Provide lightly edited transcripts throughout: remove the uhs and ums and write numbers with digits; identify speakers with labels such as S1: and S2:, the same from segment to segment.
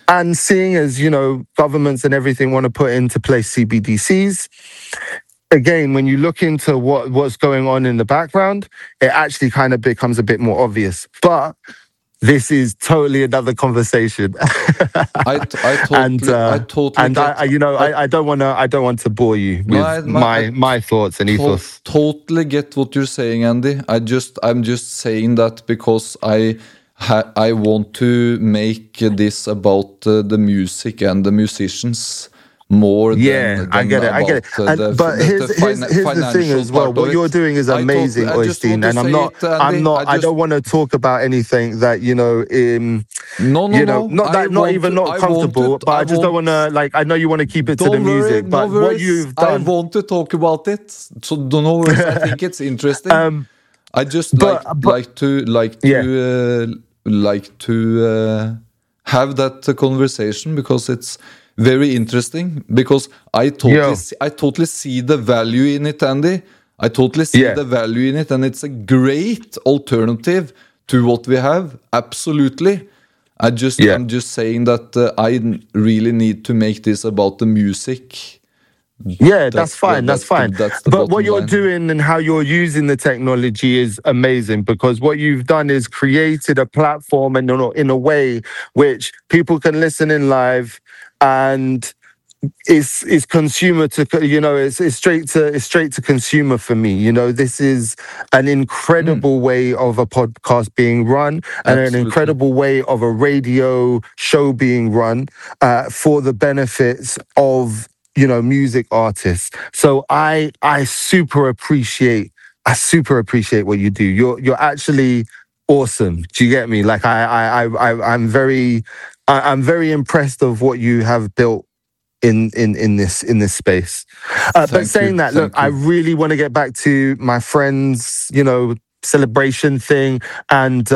S1: And seeing as, governments and everything want to put into place CBDCs, again, when you look into what's going on in the background, it actually kind of becomes a bit more obvious. But this is totally another conversation.
S2: I totally
S1: and
S2: get.
S1: I don't want to bore you with my thoughts and ethos.
S2: Totally get what you're saying, Andy. I'm just saying that because I want to make this about the music and the musicians more than
S1: I get it. But here's the thing as well. What you're doing is amazing, Oystein, and I don't want to talk about anything that not comfortable. But I just don't want to I know you want to keep it to the music. But what you've done,
S2: I want to talk about it. So don't worry. I think it's interesting. I just like to have that conversation because it's very interesting, because I totally see the value in it, Andy. I totally see the value in it, and it's a great alternative to what we have. Absolutely. I'm just saying that I really need to make this about the music.
S1: Yeah, that's fine. But what you're doing and how you're using the technology is amazing, because what you've done is created a platform and in a way which people can listen in live, and it's consumer to it's straight to consumer for me. This is an incredible way of a podcast being run, and an incredible way of a radio show being run for the benefits of music artists. So I super appreciate what you do. You're actually awesome. Do you get me? Like I'm very impressed of what you have built in this space. But saying that, look, I really want to get back to my friends, celebration thing, and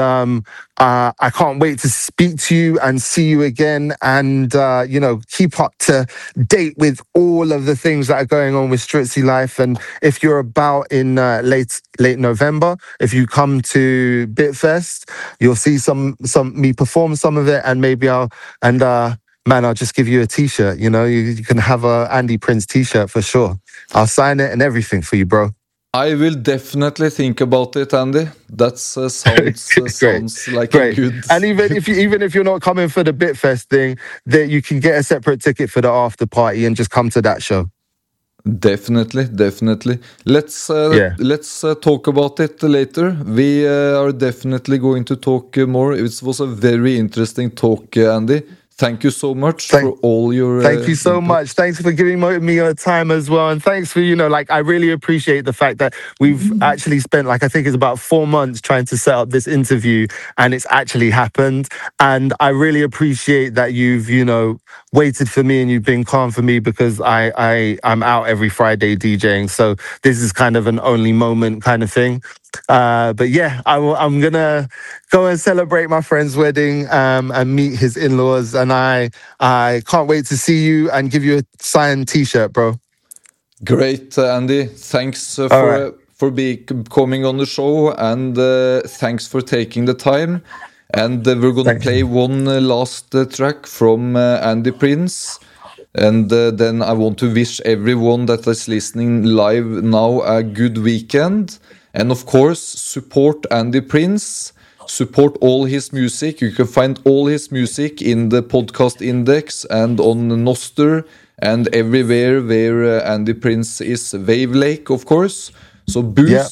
S1: I can't wait to speak to you and see you again, and keep up to date with all of the things that are going on with Stritzy Life. And if you're about in late November, if you come to Bitfest, you'll see some me perform some of it, and maybe I'll just give you a t-shirt. You can have a Andy Prince t-shirt for sure. I'll sign it and everything for you, bro.
S2: I will definitely think about it, Andy. That sounds like
S1: great.
S2: A good.
S1: And even if you're not coming for the Bitfest thing, that you can get a separate ticket for the after party and just come to that show.
S2: Definitely. Let's talk about it later. We are definitely going to talk more. It was a very interesting talk, Andy. Thank you so much for all your...
S1: Thank you so much. Thanks for giving me your time as well. And thanks for, I really appreciate the fact that we've actually spent, I think it's about 4 months trying to set up this interview, and it's actually happened. And I really appreciate that you've, waited for me and you've been calm for me, because I'm out every Friday DJing. So this is kind of an only moment kind of thing. But yeah, I'm gonna go and celebrate my friend's wedding and meet his in-laws, and I can't wait to see you and give you a signed t-shirt, bro.
S2: Great, Andy. Thanks for coming on the show, and thanks for taking the time. And we're gonna play one last track from Andy Prince. And then I want to wish everyone that is listening live now a good weekend. And of course, support Andy Prince, support all his music. You can find all his music in the podcast index and on Noster and everywhere where Andy Prince is. Wavelake, of course. So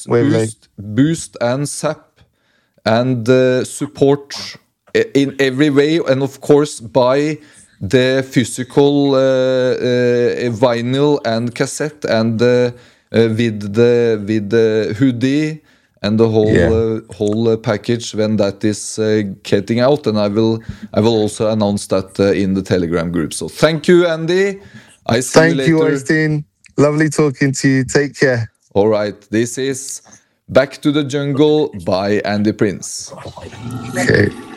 S2: boost and zap, and support in every way. And of course, buy the physical vinyl and cassette, and with the hoodie and the whole package when that is getting out. And I will also announce that in the Telegram group. So thank you, Andy. I see you later.
S1: Thank you, Oystein. Lovely talking to you. Take care.
S2: All right. This is Back to the Jungle by Andy Prince.
S1: Okay.